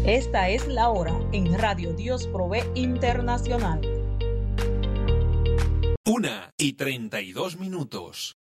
Esta es la hora en Radio Dios Provee Internacional. 1:32.